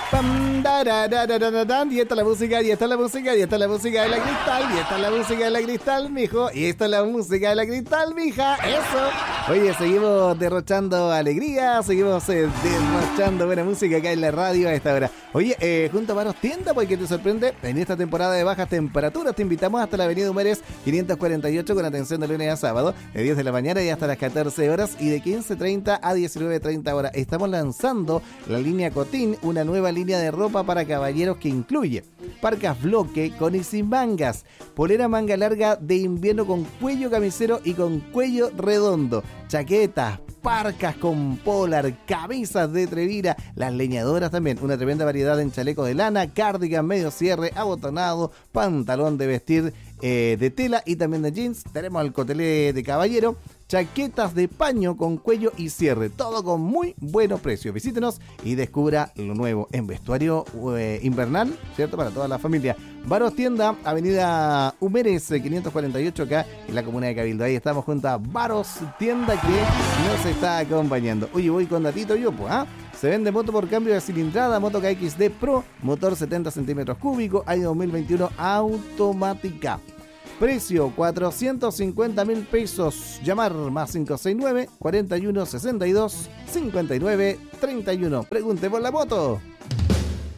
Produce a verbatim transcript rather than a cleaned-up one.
Pam, da, da, da, da, da, da, da, y esta es la música, y esta es la música, y esta es la música de la Cristal, y esta es la música de la Cristal, mijo, y esta es la música de la Cristal, mija, eso. Oye, seguimos derrochando alegría, seguimos eh, derrochando buena música acá en la radio a esta hora. Oye, eh, junto a Baros Tienda, porque te sorprende, en esta temporada de bajas temperaturas te invitamos hasta la avenida Humérez quinientos cuarenta y ocho con atención de lunes a sábado, de diez de la mañana y hasta las catorce horas y de quince treinta a diecinueve treinta horas. Estamos lanzando la línea Cotín, una nueva línea de ropa para caballeros que incluye parcas bloque con y sin mangas, polera manga larga de invierno con cuello camisero y con cuello redondo, chaquetas, parcas con polar, camisas de Trevira, las leñadoras también, una tremenda variedad en chalecos de lana, cardigan, medio cierre, abotonado, pantalón de vestir eh, de tela y también de jeans. Tenemos el cotelé de caballero, chaquetas de paño con cuello y cierre, todo con muy buenos precios. Visítenos y descubra lo nuevo en vestuario eh, invernal, ¿cierto? Para toda la familia. Baros Tienda, avenida Humérez quinientos cuarenta y ocho, acá en la comuna de Cabildo. Ahí estamos junto a Baros Tienda, que nos está acompañando. Oye, voy con datito yo, pues, ¿ah? Se vende moto por cambio de cilindrada, moto K X D Pro, motor setenta centímetros cúbicos, año dos mil veintiuno, automática. Precio cuatrocientos cincuenta mil pesos. Llamar más cinco seis nueve, cuarenta y uno sesenta y dos, cincuenta y nueve treinta y uno. Pregunte por la moto.